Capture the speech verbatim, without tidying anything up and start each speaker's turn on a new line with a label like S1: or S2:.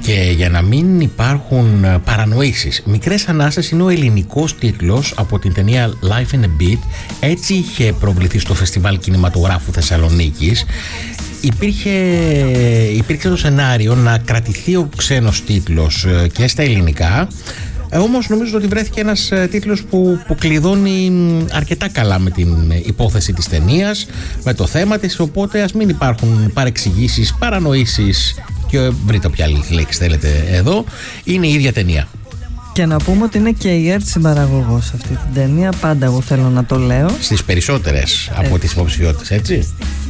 S1: Και για να μην υπάρχουν παρανοήσεις, Μικρές Ανάσες είναι ο ελληνικός τίτλος από την ταινία Life in a Beat. Έτσι είχε προβληθεί στο Φεστιβάλ Κινηματογράφου Θεσσαλονίκης. Υπήρχε, υπήρξε το σενάριο να κρατηθεί ο ξένος τίτλος και στα ελληνικά. Ε, όμως νομίζω ότι βρέθηκε ένας τίτλος που, που κλειδώνει αρκετά καλά με την υπόθεση της ταινίας, με το θέμα της, οπότε ας μην υπάρχουν παρεξηγήσεις, παρανοήσεις και βρείτε όποια άλλη λέξη θέλετε εδώ, είναι η ίδια ταινία.
S2: Και να πούμε ότι είναι και η ΕΡΤ συμπαραγωγός αυτή την ταινία, πάντα εγώ θέλω να το λέω.
S1: Στις περισσότερες από τις υποψηφιότητες, έτσι.